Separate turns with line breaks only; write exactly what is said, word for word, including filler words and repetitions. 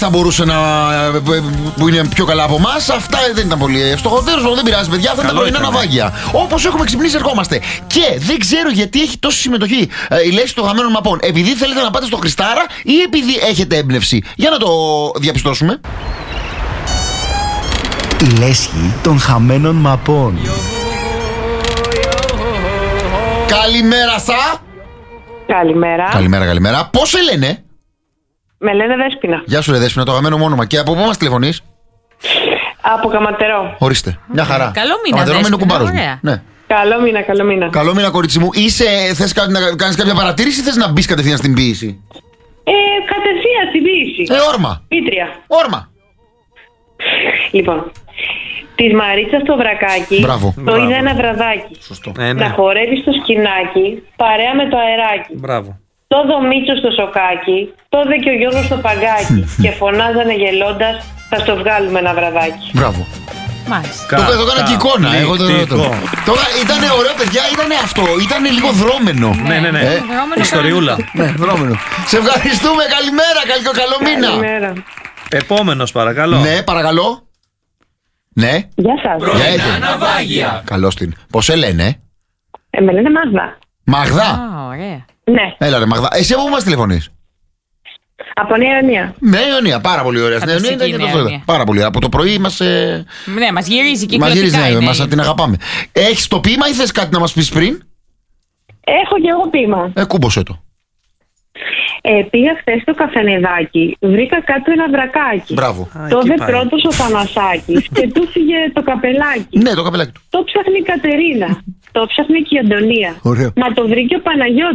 θα μπορούσε να. Που είναι πιο καλά από εμάς. Αυτά δεν ήταν πολύ εύστοχο. Τέλος, δεν πειράζει, παιδιά. Αυτά είναι τα πρωινά ναυάγια. Όπως έχουμε ξυπνήσει, ερχόμαστε. Και δεν ξέρω γιατί έχει τόση συμμετοχή ε, η λέσχη των χαμένων μαπών. Επειδή θέλετε να πάτε στο Χριστάρα ή επειδή έχετε έμπνευση. Για να το διαπιστώσουμε.
Η λέσχη των χαμένων μαπών.
Καλημέρα σα.
Καλημέρα.
Καλημέρα, καλημέρα. Πώς σε λένε?
Με λένε Δέσποινα.
Γεια σου, ρε Δέσποινα, το αγαπημένο μου όνομα. Και από πού μας τηλεφωνείς?
Από Καματερό.
Ορίστε. Μια χαρά.
Καλό μήνα.
Καματερό είναι ο κουμπάρος μου. Ναι.
Καλό μήνα, καλό μήνα.
Καλό μήνα, κορίτσι μου. Είσαι, θες να κάνεις κάποια παρατήρηση ή θες να μπεις κατευθείαν στην ποίηση?
Ε, κατευθείαν στην ποίηση.
Ε, όρμα.
Πίτρια.
Όρμα.
Λοιπόν, της Μαρίτσας το βρακάκι.
Μπράβο.
Το
Μπράβο.
είδε ένα βραδάκι.
Σωστό.
Ε, ναι.
Να χορεύει στο σκηνάκι, παρέα με το αεράκι.
Μπράβο.
Το δομίτσο στο σοκάκι, το δε και ο Γιώργος στο παγκάκι. Και φωνάζανε γελώντας, θα στο βγάλουμε ένα βραδάκι.
Μπράβο.
Μάλιστα.
Το το έκανα και εικόνα. Εγώ το Ήταν ωραίο, παιδιά, ήταν αυτό. Ήταν λίγο δρόμενο.
Ναι, ναι, ναι. Ιστοριούλα.
Ναι, δρόμενο. Σε ευχαριστούμε. Καλημέρα. Καλό, καλό μήνα.
Καλημέρα.
Επόμενος, παρακαλώ.
Ναι, παρακαλώ. Ναι.
Γεια σας.
Για έτσι. Καλώς την. Πώς σε λένε?
Ε, με λένε Μάγδα.
Μαγδά.
Α, ωραία.
Ναι,
Έλα ρε Μαγδά. Εσύ από πού μας τηλεφωνείς?
από Νέα Ιωνία.
Νέα Ιωνία, πάρα πολύ ωραία. Νέα Ιωνία ήταν
Φανταστική
και το
Νέα
αυτό.
Ιωνία.
Πάρα πολύ ωραία. Από το πρωί μας. Ε...
Ναι, μας γυρίζει και
Μας γυρίζει, ναι,
είναι.
μας την αγαπάμε. Έχεις το ποίημα ή θες κάτι να μας πεις πριν?
Έχω και εγώ ποίημα.
Ε, κούμποσέ το.
Ε, πήγα χθες στο καφενεδάκι, βρήκα κάτω ένα βρακάκι.
Μπράβο.
Α,
Το
εκεί
δε
πάει.
πρώτος ο Θανασάκης και του φύγε το καπελάκι.
Ναι, το καπελάκι του.
Το ψάχνει η Κατερίνα. Το ψάχνει και η Αντωνία.
Ωραίο.
Μα το βρήκε ο Παναγιώτης.